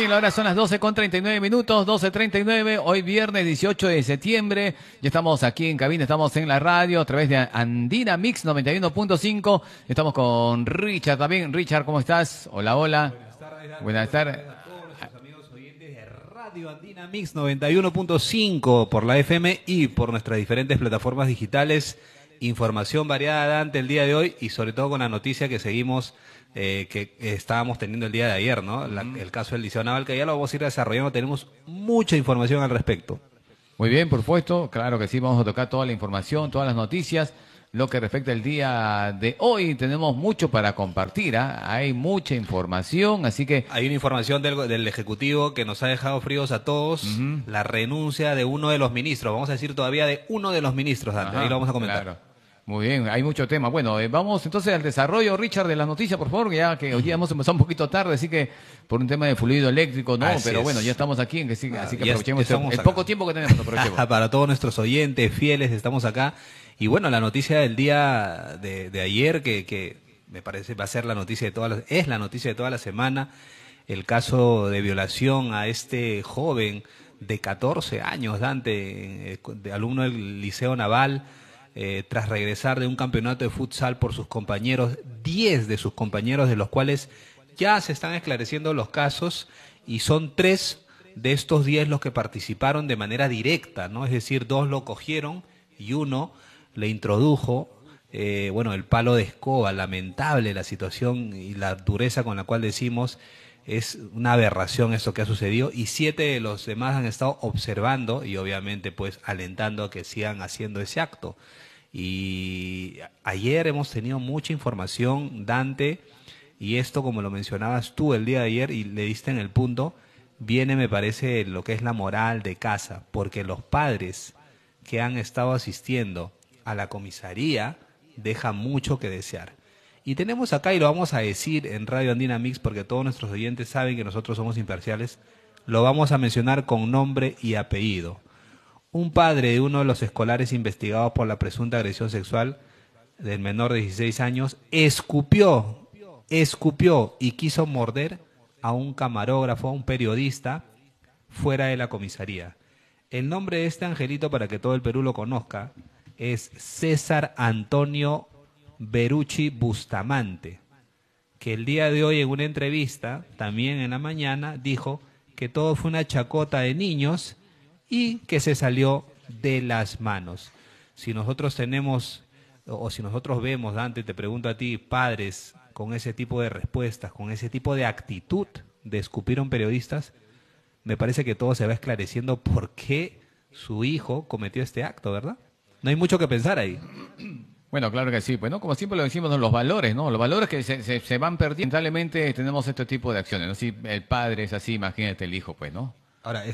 Bien, ahora son las 12:39, 12:39, hoy viernes 18 de septiembre. Ya estamos aquí en cabina, estamos en la radio a través de Andina Mix 91.5. Estamos con Richard también. Richard, ¿cómo estás? Hola, hola. Buenas tardes, Dante. Buenas tardes. A todos nuestros amigos oyentes de Radio Andina Mix 91.5 por la FM y por nuestras diferentes plataformas digitales. Información variada, Dante, el día de hoy y sobre todo con la noticia que seguimos, que estábamos teniendo el día de ayer, ¿no? El caso del Liceo Naval, que ya lo vamos a ir desarrollando. Tenemos mucha información al respecto. Muy bien, por supuesto, claro que sí, vamos a tocar toda la información, todas las noticias. Lo que respecta al día de hoy, tenemos mucho para compartir, ¿ah? Hay mucha información, así que... Hay una información del Ejecutivo que nos ha dejado fríos a todos, la renuncia de uno de los ministros, vamos a decir todavía de uno de los ministros, Dante, ahí lo vamos a comentar. Claro. Muy bien, hay mucho tema. Bueno, vamos entonces al desarrollo, Richard, de las noticias, por favor, ya que hoy día hemos empezado un poquito tarde, así que por un tema de fluido eléctrico, no, Así pero es. bueno, ya estamos aquí, así que Ya aprovechemos estamos el acá. poco tiempo que tenemos, aprovechemos. Para todos nuestros oyentes fieles, estamos acá. Y bueno, la noticia del día de ayer, que me parece va a ser la noticia de es la noticia de toda la semana, el caso de violación a este joven de 14 años, Dante, alumno del Liceo Naval, tras regresar de un campeonato de futsal por sus compañeros, 10 de sus compañeros, de los cuales ya se están esclareciendo los casos, y son 3 de estos 10 los que participaron de manera directa, ¿no? Es decir, 2 lo cogieron y 1 le introdujo, el palo de escoba. Lamentable la situación y la dureza con la cual decimos, es una aberración esto que ha sucedido, y 7 de los demás han estado observando y obviamente pues alentando a que sigan haciendo ese acto. Y ayer hemos tenido mucha información, Dante, y esto, como lo mencionabas tú el día de ayer y le diste en el punto, viene, me parece, lo que es la moral de casa, porque los padres que han estado asistiendo a la comisaría dejan mucho que desear. Y tenemos acá, y lo vamos a decir en Radio Andina Mix, porque todos nuestros oyentes saben que nosotros somos imparciales, lo vamos a mencionar con nombre y apellido. Un padre de uno de los escolares investigados por la presunta agresión sexual del menor de 16 años escupió y quiso morder a un camarógrafo, a un periodista, fuera de la comisaría. El nombre de este angelito, para que todo el Perú lo conozca, es César Antonio Berucci Bustamante, que el día de hoy en una entrevista, también en la mañana, dijo que todo fue una chacota de niños y que se salió de las manos. Si nosotros tenemos, o si nosotros vemos, Dante, te pregunto a ti, padres con ese tipo de respuestas, con ese tipo de actitud de escupir a un periodista, me parece que todo se va esclareciendo por qué su hijo cometió este acto, ¿verdad? No hay mucho que pensar ahí. Bueno, claro que sí, pues no, como siempre lo decimos, ¿no? Los valores, ¿no? Los valores que se van perdiendo. Lamentablemente tenemos este tipo de acciones, ¿no? Si el padre es así, imagínate el hijo, pues, ¿no? Ahora,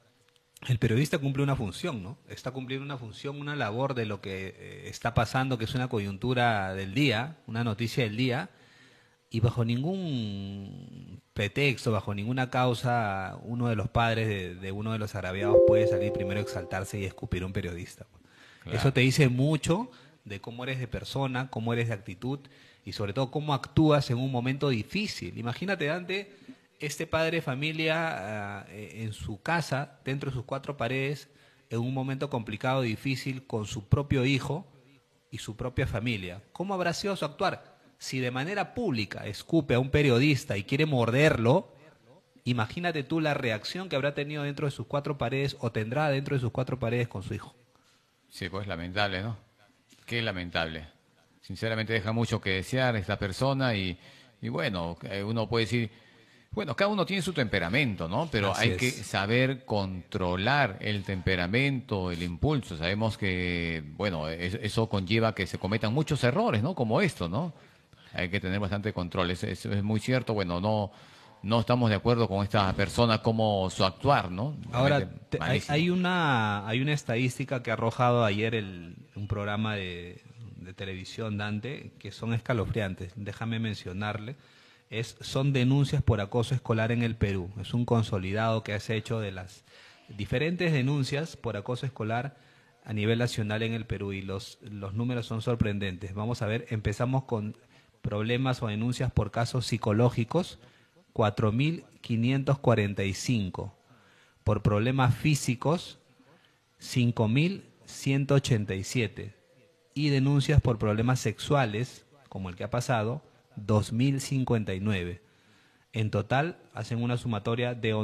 el periodista cumple una función, ¿no? Está cumpliendo una función, una labor de lo que está pasando, que es una coyuntura del día, una noticia del día, y bajo ningún pretexto, bajo ninguna causa, uno de los padres de uno de los agraviados puede salir primero a exaltarse y escupir a un periodista. Claro. Eso te dice mucho de cómo eres de persona, cómo eres de actitud y sobre todo cómo actúas en un momento difícil. Imagínate, Dante, este padre de familia en su casa, dentro de sus 4 paredes, en un momento complicado, difícil, con su propio hijo y su propia familia. ¿Cómo habrá sido su actuar? Si de manera pública escupe a un periodista y quiere morderlo, imagínate tú la reacción que habrá tenido dentro de sus 4 paredes o tendrá dentro de sus 4 paredes con su hijo. Sí, pues lamentable, ¿no? Qué lamentable. Sinceramente deja mucho que desear esta persona y bueno, uno puede decir, bueno, cada uno tiene su temperamento, ¿no? Pero Así hay que saber controlar el temperamento, el impulso. Sabemos que, bueno, eso conlleva que se cometan muchos errores, ¿no? Como esto, ¿no? Hay que tener bastante control. Eso es muy cierto. Bueno, no estamos de acuerdo con esta persona como su actuar, ¿no? Ahora, hay una estadística que ha arrojado ayer un programa de televisión, Dante, que son escalofriantes. Déjame mencionarle. Son denuncias por acoso escolar en el Perú. Es un consolidado que has hecho de las diferentes denuncias por acoso escolar a nivel nacional en el Perú, y los números son sorprendentes. Vamos a ver, empezamos con problemas o denuncias por casos psicológicos, 5.545. Por problemas físicos, 5.187. Y denuncias por problemas sexuales, como el que ha pasado, 2.059. En total, hacen una sumatoria de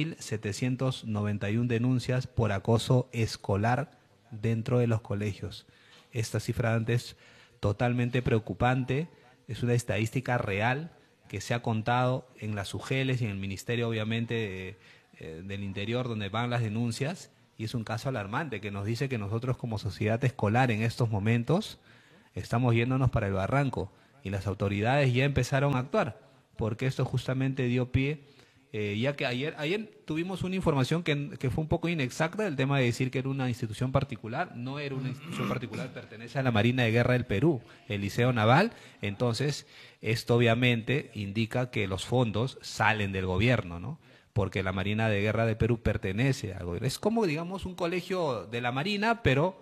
11.791 denuncias por acoso escolar dentro de los colegios. Esta cifra antes es totalmente preocupante, es una estadística real que se ha contado en las UGELes y en el Ministerio, obviamente, del Interior, donde van las denuncias, y es un caso alarmante que nos dice que nosotros como sociedad escolar en estos momentos estamos yéndonos para el barranco, y las autoridades ya empezaron a actuar, porque esto justamente dio pie, ya que ayer tuvimos una información que fue un poco inexacta, el tema de decir que era una institución particular. No era una institución particular, pertenece a la Marina de Guerra del Perú, el Liceo Naval. Entonces, esto obviamente indica que los fondos salen del gobierno, ¿no? Porque la Marina de Guerra del Perú pertenece al gobierno. Es como, digamos, un colegio de la Marina, pero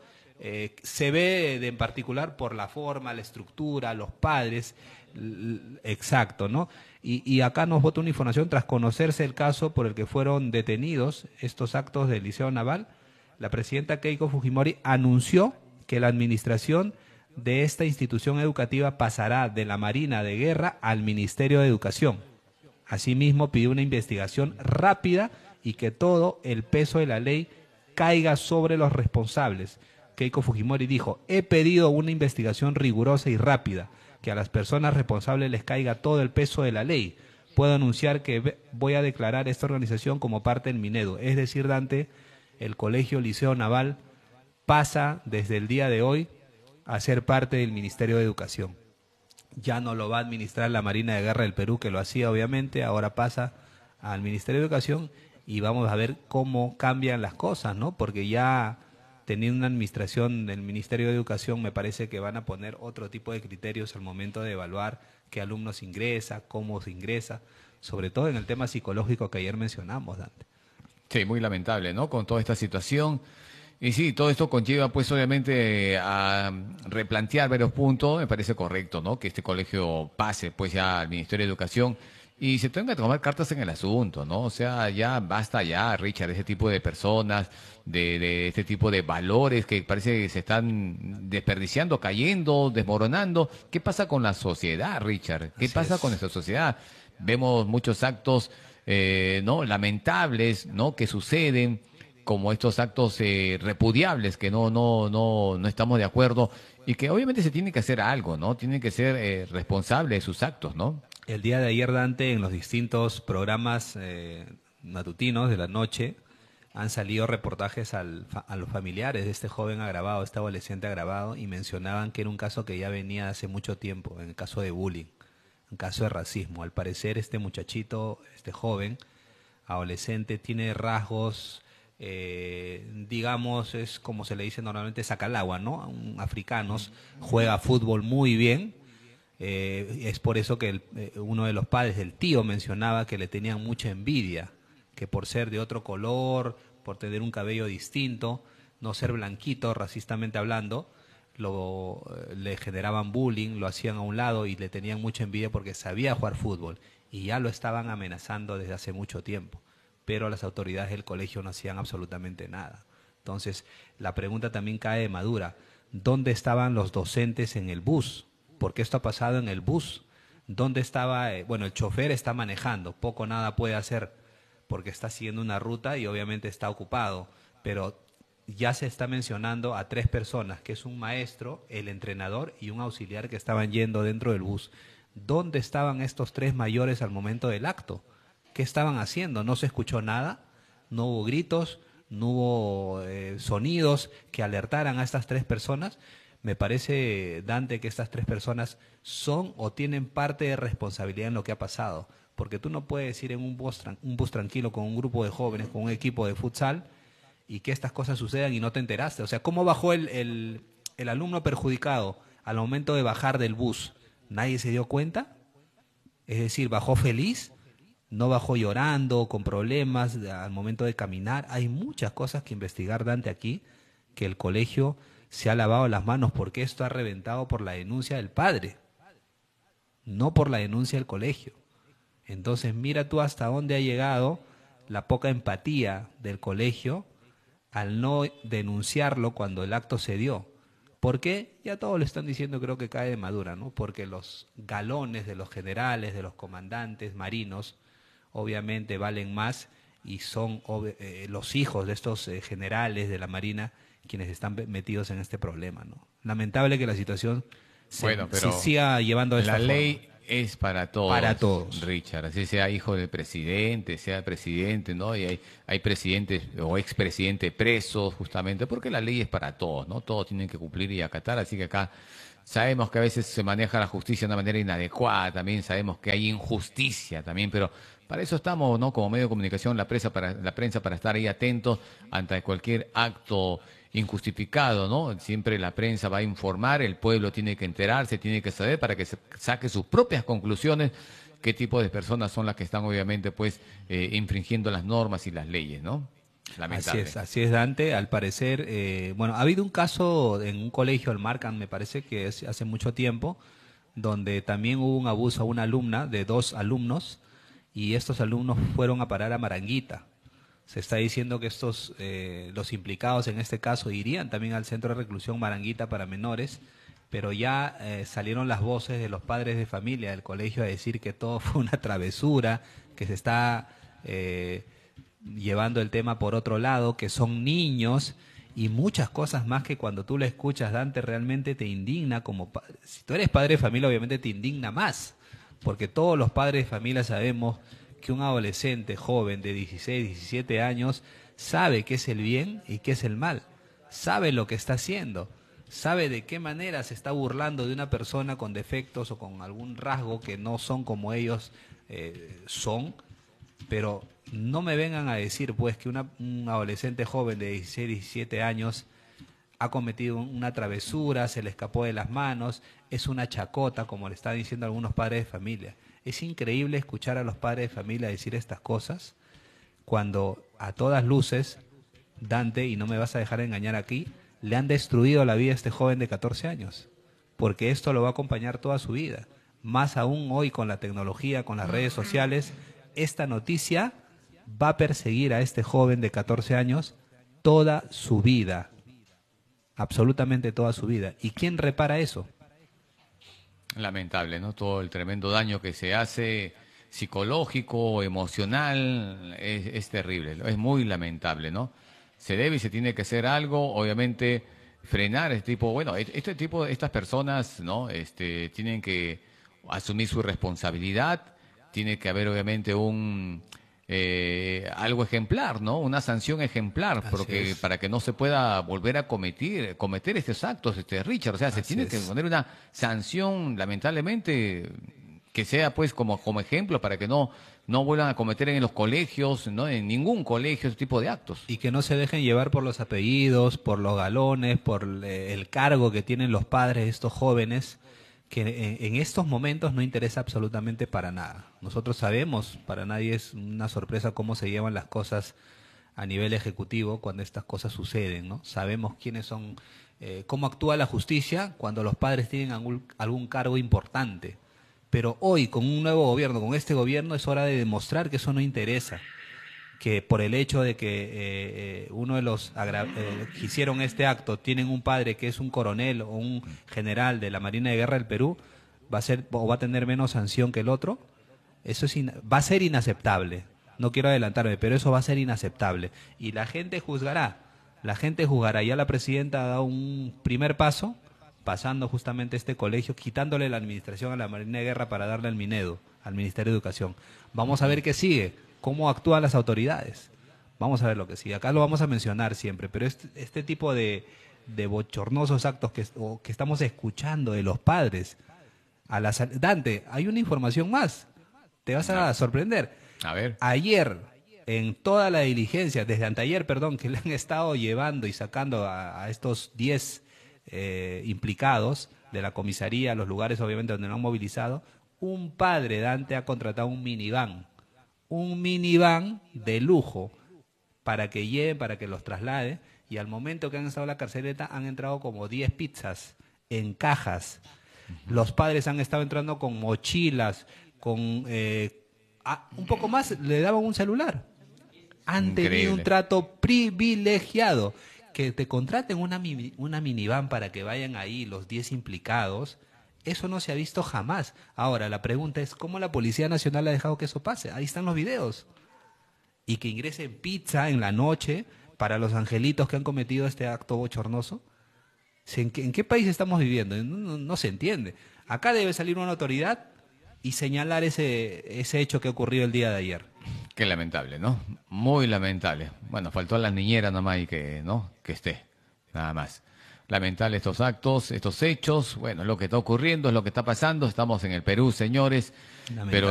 se ve en particular por la forma, la estructura, los padres, exacto, ¿no? Y acá nos bota una información, tras conocerse el caso por el que fueron detenidos estos actos del Liceo Naval, la presidenta Keiko Fujimori anunció que la administración de esta institución educativa pasará de la Marina de Guerra al Ministerio de Educación. Asimismo, pidió una investigación rápida y que todo el peso de la ley caiga sobre los responsables. Keiko Fujimori dijo: he pedido una investigación rigurosa y rápida, que a las personas responsables les caiga todo el peso de la ley. Puedo anunciar que voy a declarar esta organización como parte del Minedu. Es decir, Dante, el Colegio Liceo Naval pasa desde el día de hoy a ser parte del Ministerio de Educación. Ya no lo va a administrar la Marina de Guerra del Perú, que lo hacía obviamente, ahora pasa al Ministerio de Educación, y vamos a ver cómo cambian las cosas, ¿no? Porque ya teniendo una administración del Ministerio de Educación, me parece que van a poner otro tipo de criterios al momento de evaluar qué alumnos ingresa, cómo se ingresa, sobre todo en el tema psicológico que ayer mencionamos, Dante. Sí, muy lamentable, ¿no? Con toda esta situación. Y sí, todo esto conlleva, pues, obviamente, a replantear varios puntos. Me parece correcto, ¿no? Que este colegio pase, pues, ya al Ministerio de Educación y se tenga que tomar cartas en el asunto, ¿no? O sea, ya basta ya, Richard, de ese tipo de personas, de este tipo de valores que parece que se están desperdiciando, cayendo, desmoronando. ¿Qué pasa con la sociedad, Richard? ¿Qué Así pasa con es. nuestra sociedad? Vemos muchos actos, ¿no? Lamentables, ¿no? Que suceden, como estos actos repudiables que no estamos de acuerdo y que obviamente se tiene que hacer algo, ¿no? Tienen que ser responsables de sus actos, ¿no? El día de ayer, Dante, en los distintos programas matutinos de la noche, han salido reportajes a los familiares de este joven agravado, este adolescente agravado, y mencionaban que era un caso que ya venía hace mucho tiempo, en el caso de bullying, un caso de racismo. Al parecer, este muchachito, este joven adolescente, tiene rasgos, digamos, es como se le dice normalmente, sacalagua, ¿no? Africanos, juega fútbol muy bien. Es por eso que uno de los padres, el tío, mencionaba que le tenían mucha envidia, que por ser de otro color, por tener un cabello distinto, no ser blanquito, racistamente hablando, le generaban bullying, lo hacían a un lado y le tenían mucha envidia porque sabía jugar fútbol y ya lo estaban amenazando desde hace mucho tiempo, pero las autoridades del colegio no hacían absolutamente nada. Entonces, la pregunta también cae de madura: ¿dónde estaban los docentes en el bus? Porque esto ha pasado en el bus. ¿Dónde estaba? Bueno, el chofer está manejando, poco o nada puede hacer porque está siguiendo una ruta y obviamente está ocupado, pero ya se está mencionando a 3 personas, que es un maestro, el entrenador y un auxiliar que estaban yendo dentro del bus. ¿Dónde estaban estos 3 mayores al momento del acto? ¿Qué estaban haciendo? ¿No se escuchó nada? ¿No hubo gritos? ¿No hubo sonidos que alertaran a estas 3 personas? Me parece, Dante, que estas 3 personas son o tienen parte de responsabilidad en lo que ha pasado, porque tú no puedes ir en un bus tranquilo con un grupo de jóvenes, con un equipo de futsal, y que estas cosas sucedan y no te enteraste. O sea, ¿cómo bajó el alumno perjudicado al momento de bajar del bus? ¿Nadie se dio cuenta? Es decir, ¿bajó feliz? ¿No bajó llorando, con problemas al momento de caminar? Hay muchas cosas que investigar, Dante, aquí, que el colegio se ha lavado las manos, porque esto ha reventado por la denuncia del padre, no por la denuncia del colegio. Entonces, mira tú hasta dónde ha llegado la poca empatía del colegio al no denunciarlo cuando el acto se dio. ¿Por qué? Ya todos le están diciendo, creo que cae de madura, ¿no? Porque los galones de los generales, de los comandantes marinos, obviamente valen más y son los hijos de estos generales de la Marina quienes están metidos en este problema, ¿no? Lamentable que la situación Bueno, se pero siga llevando de esta la forma. ley es para todos, Para todos. Richard, así sea hijo del presidente, sea presidente, ¿no? Y hay presidentes o expresidentes presos justamente porque la ley es para todos, ¿no? Todos tienen que cumplir y acatar, así que acá sabemos que a veces se maneja la justicia de una manera inadecuada, también sabemos que hay injusticia también, pero para eso estamos, ¿no? Como medio de comunicación, la prensa para estar ahí atentos ante cualquier acto injustificado, ¿no? Siempre la prensa va a informar, el pueblo tiene que enterarse, tiene que saber para que se saque sus propias conclusiones qué tipo de personas son las que están obviamente pues infringiendo las normas y las leyes, ¿no? Lamentable. Así es Dante. Al parecer, bueno, ha habido un caso en un colegio, el Marcan, me parece que es hace mucho tiempo, donde también hubo un abuso a una alumna de 2 alumnos y estos alumnos fueron a parar a Maranguita. Se está diciendo que estos, los implicados en este caso irían también al centro de reclusión Maranguita para menores, pero ya salieron las voces de los padres de familia del colegio a decir que todo fue una travesura, que se está llevando el tema por otro lado, que son niños y muchas cosas más que cuando tú lo escuchas, Dante, realmente te indigna como si tú eres padre de familia, obviamente te indigna más, porque todos los padres de familia sabemos que un adolescente joven de 16, 17 años sabe qué es el bien y qué es el mal, sabe lo que está haciendo, sabe de qué manera se está burlando de una persona con defectos o con algún rasgo que no son como ellos son, pero no me vengan a decir pues que un adolescente joven de 16, 17 años ha cometido una travesura, se le escapó de las manos, es una chacota, como le están diciendo algunos padres de familia. Es increíble escuchar a los padres de familia decir estas cosas cuando a todas luces, Dante, y no me vas a dejar engañar aquí, le han destruido la vida a este joven de 14 años, porque esto lo va a acompañar toda su vida. Más aún hoy con la tecnología, con las redes sociales, esta noticia va a perseguir a este joven de 14 años toda su vida, absolutamente toda su vida. ¿Y quién repara eso? Lamentable, ¿no? Todo el tremendo daño que se hace psicológico, emocional, es terrible, es muy lamentable, ¿no? Se debe y se tiene que hacer algo, obviamente frenar este tipo, bueno, este tipo, estas personas, ¿no? Tienen que asumir su responsabilidad, tiene que haber obviamente algo ejemplar, ¿no? Una sanción ejemplar, Así porque es, para que no se pueda volver a cometer estos actos, Richard. O sea, se así tiene que es. poner una sanción, lamentablemente, que sea pues como ejemplo para que no vuelvan a cometer en los colegios, ¿no? En ningún colegio ese tipo de actos. Y que no se dejen llevar por los apellidos, por los galones, por el cargo que tienen los padres de estos jóvenes, que en estos momentos no interesa absolutamente para nada. Nosotros sabemos, para nadie es una sorpresa cómo se llevan las cosas a nivel ejecutivo cuando estas cosas suceden, ¿no? Sabemos quiénes son, cómo actúa la justicia cuando los padres tienen algún cargo importante. Pero hoy, con un nuevo gobierno, con este gobierno, es hora de demostrar que eso no interesa, que por el hecho de que uno de los que hicieron este acto tienen un padre que es un coronel o un general de la Marina de Guerra del Perú, va a ser o va a tener menos sanción que el otro. Eso va a ser inaceptable. No quiero adelantarme, pero eso va a ser inaceptable. Y la gente juzgará. La gente juzgará. Ya la presidenta ha dado un primer paso, pasando justamente este colegio, quitándole la administración a la Marina de Guerra para darle al Minedo, al Ministerio de Educación. Vamos a ver qué sigue, cómo actúan las autoridades. Vamos a ver lo que sigue. Acá lo vamos a mencionar siempre, pero este tipo de bochornosos actos que estamos escuchando de los padres. Dante, hay una información más. Te vas a sorprender. A ver. Ayer, en toda la diligencia, desde anteayer, perdón, que le han estado llevando y sacando a estos 10 implicados de la comisaría, los lugares obviamente donde lo han movilizado, un padre, Dante, ha contratado un minivan de lujo para que lleven, para que los traslade, y al momento que han estado en la carceleta han entrado como 10 pizzas en cajas. Los padres han estado entrando con mochilas, con un poco más le daban un celular. Han tenido un Increíble. trato privilegiado. Que te contraten una minivan para que vayan ahí los 10 implicados, eso no se ha visto jamás. Ahora, la pregunta es, ¿cómo la Policía Nacional ha dejado que eso pase? Ahí están los videos. Y que ingresen pizza en la noche para los angelitos que han cometido este acto bochornoso. ¿En qué país estamos viviendo? No se entiende. Acá debe salir una autoridad y señalar ese hecho que ocurrió el día de ayer. Qué lamentable, ¿no? Muy lamentable. Bueno, faltó a la niñera nomás y que, ¿no? Que esté, nada más. Lamentable estos actos, estos hechos. Bueno, lo que está ocurriendo es lo que está pasando. Estamos en el Perú, señores. Lamentable. Pero